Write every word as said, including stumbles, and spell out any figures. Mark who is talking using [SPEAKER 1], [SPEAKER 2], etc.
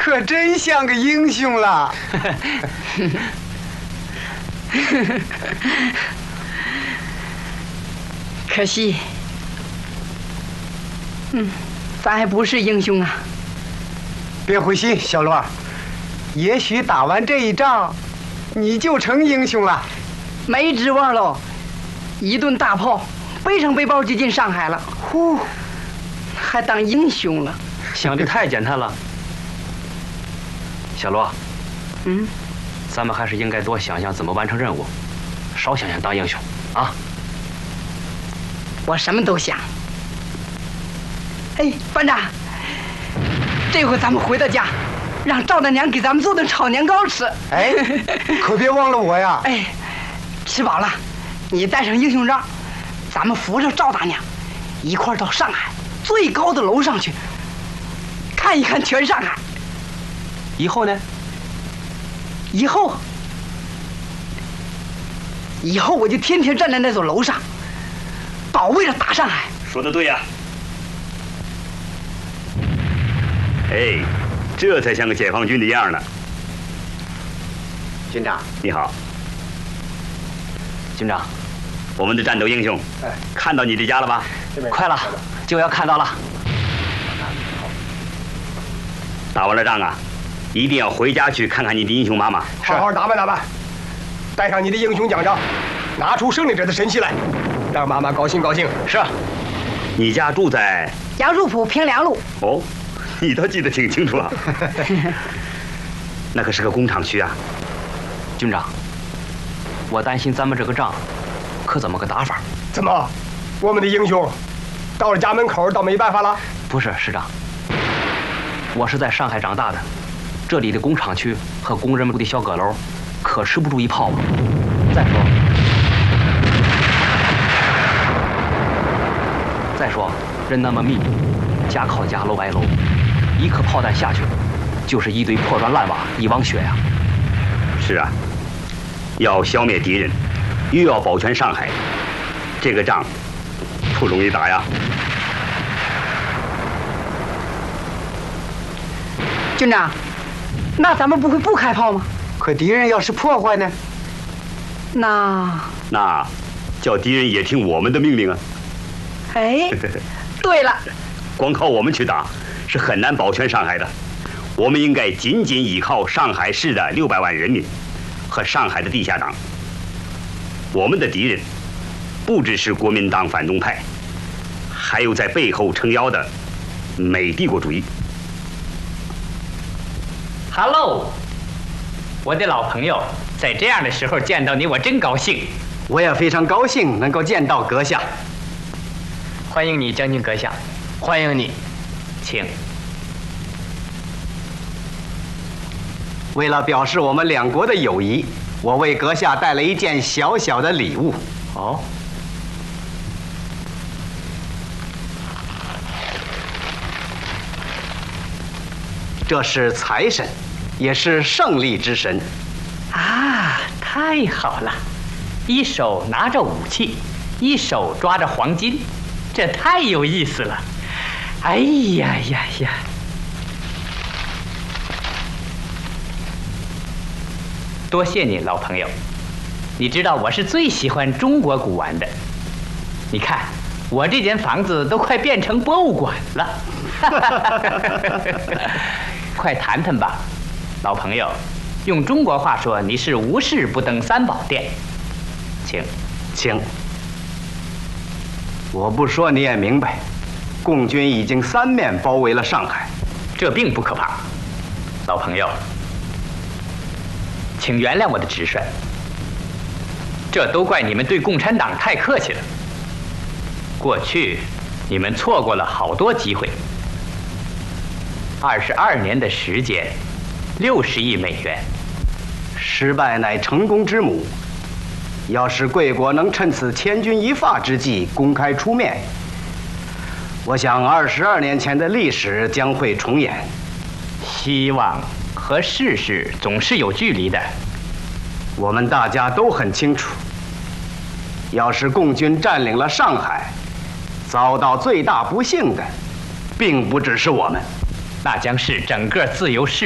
[SPEAKER 1] 可真像个英雄了。
[SPEAKER 2] 可惜，嗯，咱还不是英雄啊。
[SPEAKER 1] 别灰心，小罗，也许打完这一仗，你就成英雄了。
[SPEAKER 2] 没指望喽，一顿大炮，背上背包就进上海了。呼，还当英雄了？
[SPEAKER 3] 想的太简单了。小罗，
[SPEAKER 2] 嗯，
[SPEAKER 3] 咱们还是应该多想想怎么完成任务，少想想当英雄啊。
[SPEAKER 2] 我什么都想。哎，班长，这回咱们回到家，让赵大娘给咱们做顿炒年糕吃。
[SPEAKER 1] 哎，可别忘了我呀！
[SPEAKER 2] 哎，吃饱了，你带上英雄杖，咱们扶着赵大娘，一块儿到上海最高的楼上去，看一看全上海。
[SPEAKER 3] 以后呢？
[SPEAKER 2] 以后，以后我就天天站在那座楼上，保卫着大上海。
[SPEAKER 4] 说得对呀、啊！哎，这才像个解放军的样呢。
[SPEAKER 1] 军长，
[SPEAKER 4] 你好。
[SPEAKER 3] 军长，
[SPEAKER 4] 我们的战斗英雄，
[SPEAKER 1] 哎，
[SPEAKER 4] 看到你这家了吧？
[SPEAKER 3] 快了，就要看到了。
[SPEAKER 4] 打完了仗啊，一定要回家去看看你的英雄妈妈。
[SPEAKER 5] 好好打扮打扮，带上你的英雄奖章，拿出胜利者的神气来，让妈妈高兴高兴。
[SPEAKER 4] 是。你家住在
[SPEAKER 2] 杨树浦平凉路。
[SPEAKER 4] 哦，你倒记得挺清楚啊。那可是个工厂区啊。
[SPEAKER 3] 军长，我担心咱们这个仗可怎么个打法？
[SPEAKER 5] 怎么，我们的英雄到了家门口倒没办法了？
[SPEAKER 3] 不是，师长，我是在上海长大的，这里的工厂区和工人们住的小阁楼，可吃不住一炮啊。再说，再说人那么密，家靠家，楼挨楼，一颗炮弹下去，就是一堆破砖烂瓦，一汪血呀、啊。
[SPEAKER 4] 是啊，要消灭敌人，又要保全上海，这个仗不容易打呀。
[SPEAKER 2] 军长，那咱们不会不开炮吗？
[SPEAKER 1] 可敌人要是破坏呢？
[SPEAKER 2] 那
[SPEAKER 4] 那叫敌人也听我们的命令啊。
[SPEAKER 2] 哎，对了，
[SPEAKER 4] 光靠我们去打是很难保全上海的。我们应该紧紧依靠上海市的六百万人民和上海的地下党。我们的敌人不只是国民党反动派，还有在背后撑腰的美帝国主义。
[SPEAKER 6] Hello， 我的老朋友，在这样的时候见到你，我真高兴。
[SPEAKER 1] 我也非常高兴能够见到阁下。
[SPEAKER 6] 欢迎你，将军阁下。
[SPEAKER 3] 欢迎你，
[SPEAKER 6] 请。
[SPEAKER 1] 为了表示我们两国的友谊，我为阁下带了一件小小的礼物。
[SPEAKER 6] 哦，
[SPEAKER 1] 这是财神，也是胜利之神。
[SPEAKER 6] 啊，太好了！一手拿着武器，一手抓着黄金，这太有意思了。哎呀呀呀！多谢你，老朋友。你知道我是最喜欢中国古玩的。你看，我这间房子都快变成博物馆了。快谈谈吧，老朋友。用中国话说，你是无事不登三宝殿。请，
[SPEAKER 1] 请。我不说你也明白，共军已经三面包围了上海。
[SPEAKER 6] 这并不可怕，老朋友。请原谅我的直率，这都怪你们对共产党太客气了。过去，你们错过了好多机会。二十二年的时间，六十亿美元，
[SPEAKER 1] 失败乃成功之母。要是贵国能趁此千钧一发之际公开出面，我想二十二年前的历史将会重演。
[SPEAKER 6] 希望和事实总是有距离的，
[SPEAKER 1] 我们大家都很清楚。要是共军占领了上海，遭到最大不幸的，并不只是我们，
[SPEAKER 6] 那将是整个自由世